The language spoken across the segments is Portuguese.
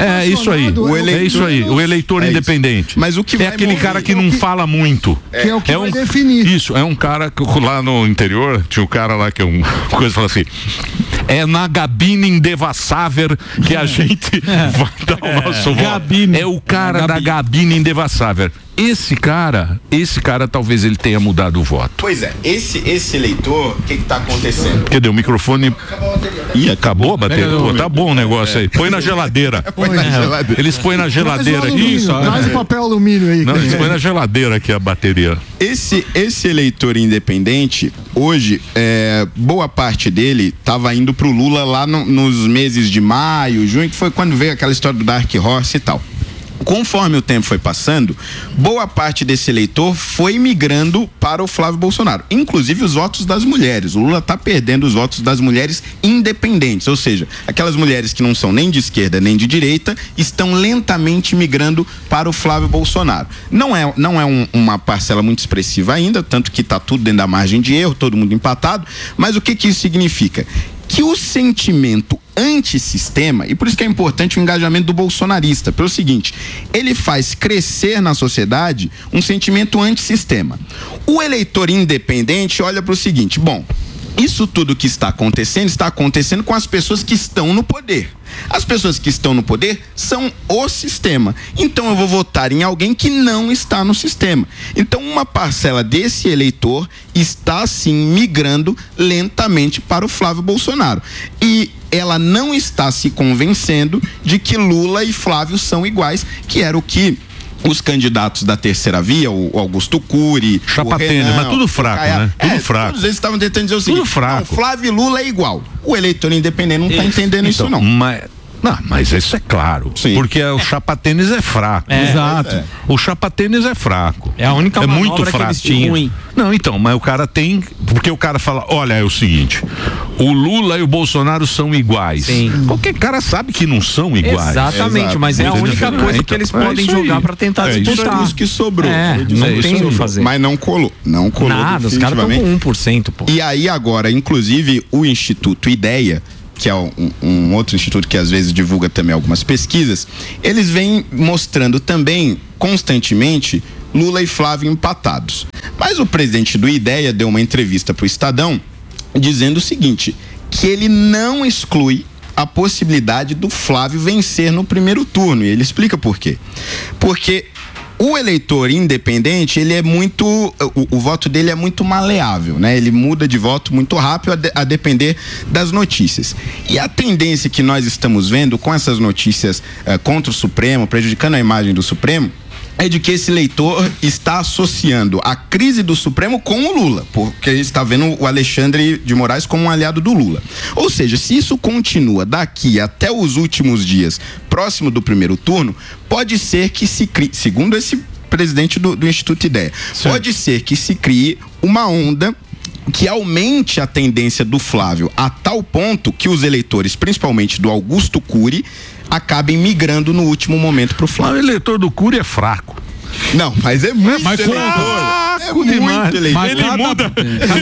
É isso aí. É isso aí. O eleitor independente. Mas o que é aquele cara que não fala muito. Que é o que vai definir. Isso, é um cara que lá no interior, tinha um cara lá que é uma coisa fala assim: é na Gabina Indevassável que a gente vai dar o nosso voto. É o cara da Gabina Indevassável. Esse cara talvez ele tenha mudado o voto. Pois é, esse eleitor, o que tá acontecendo? Cadê o microfone? Ih, acabou a bateria? Pô, tá bom o negócio aí. Põe na geladeira. Eles põem na geladeira aqui. Traz o papel alumínio aí. Não, eles põem na geladeira aqui a bateria. Esse eleitor independente, hoje, boa parte dele estava indo pro Lula lá nos meses de maio, junho, que foi quando veio aquela história do Dark Horse e tal. Conforme o tempo foi passando, boa parte desse eleitor foi migrando para o Flávio Bolsonaro, inclusive os votos das mulheres. O Lula está perdendo os votos das mulheres independentes, ou seja, aquelas mulheres que não são nem de esquerda nem de direita estão lentamente migrando para o Flávio Bolsonaro. Não é uma parcela muito expressiva ainda, tanto que está tudo dentro da margem de erro, todo mundo empatado, mas o que isso significa? Que o sentimento antissistema, e por isso que é importante o engajamento do bolsonarista, pelo seguinte, ele faz crescer na sociedade um sentimento antissistema. O eleitor independente olha para o seguinte: bom, isso tudo que está acontecendo com as pessoas que estão no poder. As pessoas que estão no poder são o sistema. Então eu vou votar em alguém que não está no sistema. Então uma parcela desse eleitor está sim migrando lentamente para o Flávio Bolsonaro. E ela não está se convencendo de que Lula e Flávio são iguais, que era o que os candidatos da terceira via, o Augusto Cury, Chapa Tênis, mas tudo fraco, né? Tudo fraco. Todos eles estavam tentando dizer o seguinte: tudo fraco. Não, Flávio e Lula é igual. O eleitor independente não está entendendo isso, não. Mas isso é claro. Sim. Porque o Chapa Tênis é fraco. Exato. O Chapa Tênis é fraco. É a única manobra muito fraco. Que eles tinham. Não, então, mas o cara tem. Porque o cara fala: olha, é o seguinte, o Lula e o Bolsonaro são iguais. Sim. Qualquer cara sabe que não são iguais. Exatamente, mas é a única coisa que eles podem jogar pra tentar disputar. Isso que sobrou. Não tem o que fazer. Mas não colou. Não colou. Nada, os caras estão com 1%, pô. E aí agora, inclusive, o Instituto Ideia, que é um outro instituto que às vezes divulga também algumas pesquisas, eles vêm mostrando também constantemente Lula e Flávio empatados. Mas o presidente do Ideia deu uma entrevista para o Estadão dizendo o seguinte, que ele não exclui a possibilidade do Flávio vencer no primeiro turno, e ele explica por quê. Porque o eleitor independente, ele é muito, o voto dele é muito maleável, né? Ele muda de voto muito rápido a depender das notícias. E a tendência que nós estamos vendo com essas notícias contra o Supremo, prejudicando a imagem do Supremo, é de que esse eleitor está associando a crise do Supremo com o Lula, porque ele está vendo o Alexandre de Moraes como um aliado do Lula. Ou seja, se isso continua daqui até os últimos dias, próximo do primeiro turno, pode ser que se crie, segundo esse presidente do Instituto Ideia, pode ser que se crie uma onda que aumente a tendência do Flávio a tal ponto que os eleitores, principalmente do Augusto Cury, acabem migrando no último momento pro Flávio. O eleitor do Cury é fraco. Não, mas é muito eleitor. É muito eleitor. Ele muda.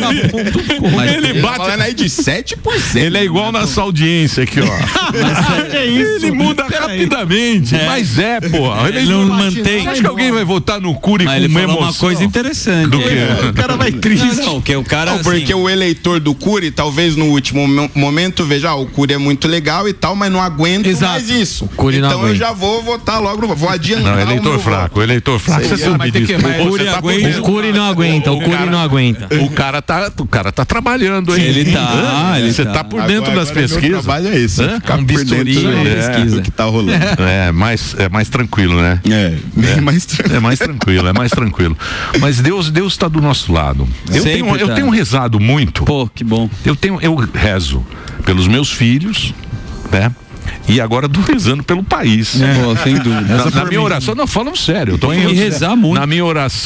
Mas ele bate falando aí de 7%. Ele é igual nossa audiência aqui, ó. É isso. Ele muda rapidamente. Mas pô. Ele não mantém. Acho que alguém vai votar no Cury com uma emoção. Uma coisa interessante. Do que? O cara vai triste. Não, que o cara. Não, porque o eleitor do Cury, talvez no último momento, veja, o Cury é muito legal e tal, mas não aguento mais isso. Então eu já vou votar logo, vou adiantar. Não, eleitor fraco. Eleitor fraco, você sabe disso. O Cury não aguenta, o Cury não aguenta. O cara tá trabalhando, hein? Ele tá. Você tá por dentro das pesquisas. O trabalho é isso, ficar por dentro da pesquisa que tá rolando. É mais tranquilo, né? É mais tranquilo. É mais tranquilo. Mas Deus tá do nosso lado. Eu tenho rezado muito. Pô, que bom. Eu rezo pelos meus filhos, né? E agora tô rezando pelo país. Pô, sem dúvida. Na minha oração, não, falando sério. Eu tô falando rezar muito. Na minha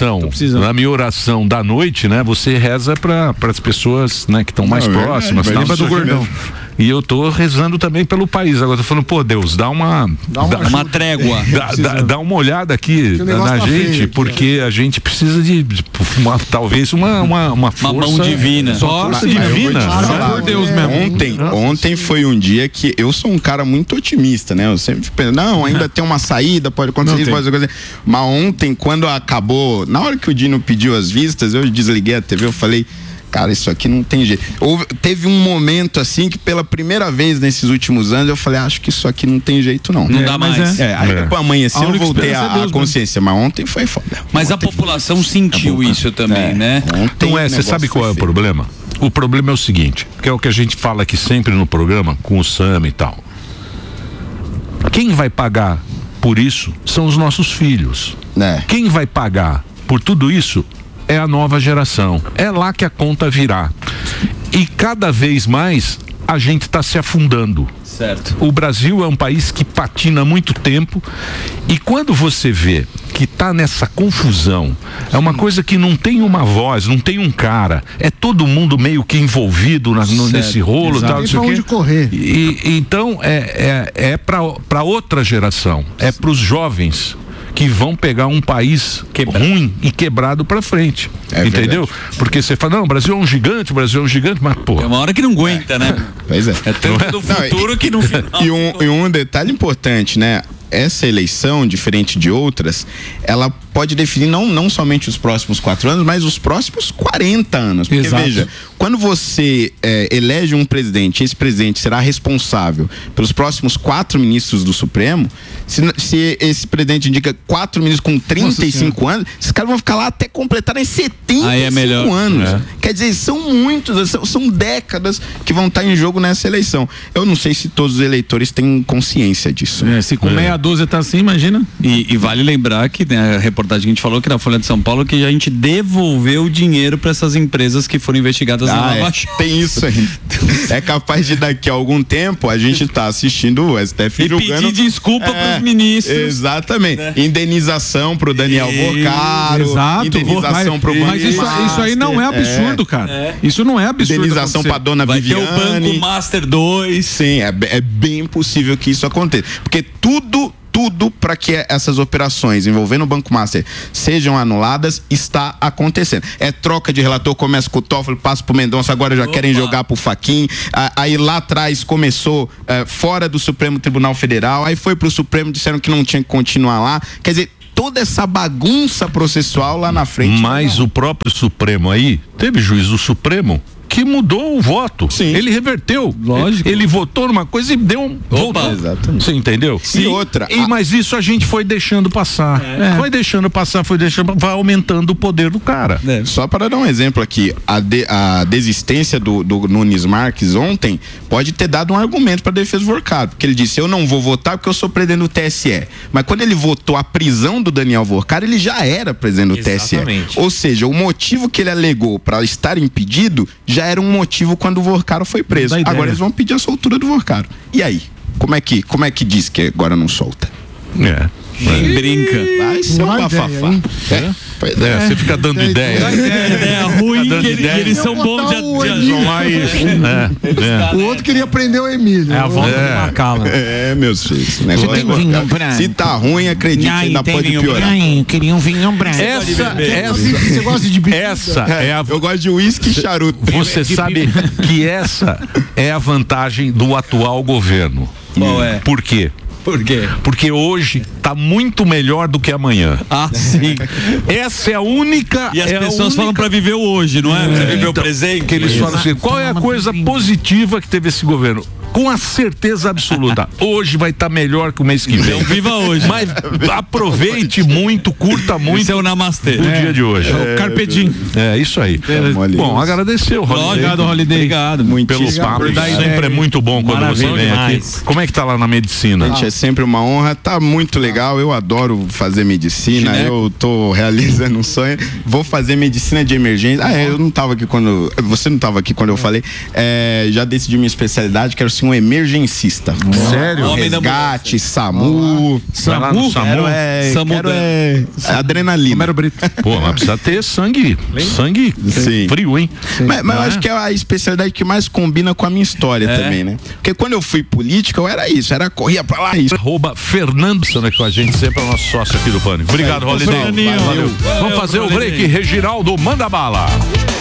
oração da noite, né? Você reza para as pessoas, né, que estão mais próximas. Lembra do gordão. E eu tô rezando também pelo país. Agora tô falando, pô, Deus, dá uma trégua. Dá uma olhada aqui na gente, porque a gente precisa de talvez uma força. Uma mão divina. Força divina. Por Deus mesmo. Ontem foi um dia que eu sou um cara muito otimista, né? Eu sempre penso, não, ainda tem uma saída, pode acontecer isso, pode acontecer. Mas ontem, quando acabou, na hora que o Dino pediu as vistas, eu desliguei a TV, eu falei, cara, isso aqui não tem jeito. Teve um momento assim que pela primeira vez nesses últimos anos eu falei, acho que isso aqui não tem jeito não. Não dá mais. Aí depois amanheceu eu voltei a consciência, mas ontem foi foda. Mas a população sentiu isso também, né? Então você sabe qual é o problema? O problema é o seguinte, que é o que a gente fala aqui sempre no programa, com o Sam e tal. Quem vai pagar por isso são os nossos filhos. Quem vai pagar por tudo isso é a nova geração. É lá que a conta virá. E cada vez mais a gente está se afundando. Certo. O Brasil é um país que patina há muito tempo e quando você vê que está nessa confusão, é uma coisa que não tem uma voz, não tem um cara, é todo mundo meio que envolvido nesse rolo, tal, não sei o quê. Correr. Então é para outra geração, é para os jovens que vão pegar um país ruim e quebrado pra frente. Entendeu? Verdade. Porque você fala, não, o Brasil é um gigante, mas pô. É uma hora que não aguenta, né? Pois é. É tanto do futuro que no final. E um detalhe importante, né? Essa eleição, diferente de outras, ela pode definir não somente os próximos 4 anos, mas os próximos 40 anos. Porque, veja, quando você elege um presidente, esse presidente será responsável pelos próximos 4 ministros do Supremo, se esse presidente indica 4 ministros com 35 anos, esses caras vão ficar lá até completarem 75 anos. Quer dizer, são muitos, são décadas que vão estar em jogo nessa eleição. Eu não sei se todos os eleitores têm consciência disso. Se com meia dúzia tá assim, imagina. E vale lembrar que a reportagem que a gente falou que na Folha de São Paulo que a gente devolveu o dinheiro para essas empresas que foram investigadas na Lava Jato. Tem isso aí. É capaz de daqui a algum tempo a gente tá assistindo o STF julgando. Pedir desculpa pros ministros. Exatamente. Indenização pro Daniel Vorcaro. Exato. Indenização pro Banco Mas isso aí não é absurdo, cara. Isso não é absurdo. Indenização pra dona Viviane. Vai ter o Banco Master 2. Sim, é bem possível que isso aconteça. Porque tudo para que essas operações envolvendo o Banco Master sejam anuladas está acontecendo. É troca de relator, começa com o Toffoli, passa pro Mendonça, agora já querem jogar pro Fachin. Aí lá atrás começou fora do Supremo Tribunal Federal, aí foi pro Supremo, disseram que não tinha que continuar lá. Quer dizer, toda essa bagunça processual lá na frente. Mas o próprio Supremo aí, teve juiz do Supremo que mudou o voto. Sim. Ele reverteu. Lógico. Ele votou numa coisa e deu um. Voltou. Exatamente. Você entendeu? E outra. Mas isso a gente foi deixando passar. Foi deixando passar, vai aumentando o poder do cara. Só para dar um exemplo aqui, a desistência do Nunes Marques ontem pode ter dado um argumento para a defesa do Vorcaro, porque ele disse, eu não vou votar porque eu sou presidente do TSE. Mas quando ele votou a prisão do Daniel Vorcaro, ele já era presidente do TSE. Ou seja, o motivo que ele alegou para estar impedido já era um motivo quando o Vorcaro foi preso. Agora eles vão pedir a soltura do Vorcaro. E aí? Como é que diz que agora não solta? Quem brinca. Vai ser um bafafá. Você fica dando ideia. Ideia ruim, eles são bons de O outro queria prender o Emílio. É a volta do Macala. Meus filhos. Se tá ruim, acredite, ainda pode piorar. Eu queria um vinho branco. Você gosta de bebida? Eu gosto de uísque e charuto. Você sabe que essa é a vantagem do atual governo. Qual é? Por quê? Por quê? Porque hoje tá muito melhor do que amanhã. Sim. Essa é a única. E as pessoas falam pra viver o hoje, não é? Pra viver o presente. Que eles falam assim, qual é a coisa positiva que teve esse governo? Com a certeza absoluta, hoje vai estar melhor que o mês que vem. Então viva hoje. Mas aproveite muito, curta muito. Esse é o namastê. O dia de hoje. O Carpe Diem. É isso aí. Bom, agradecer o Holiday. Obrigado, Holiday. Obrigado. Pelo papo. Sempre é muito bom quando você vem aqui. Como é que tá lá na medicina? Gente, é sempre uma honra. Tá muito legal. Eu adoro fazer medicina. Eu tô realizando um sonho. Vou fazer medicina de emergência. Eu não tava aqui quando... Você não tava aqui quando eu falei. Já decidi minha especialidade. Quero ser assim, um emergencista. Sério? Resgate, SAMU. SAMU? Adrenalina. Pô, mas precisa ter sangue frio, hein? Mas eu acho que é a especialidade que mais combina com a minha história também, né? Porque quando eu fui política, eu era isso, corria pra lá. Isso. Fernando Sandra com a gente, sempre é o nosso sócio aqui do Pânico. Obrigado, Holiday. Valeu. Vamos fazer o break. Reginaldo, manda bala.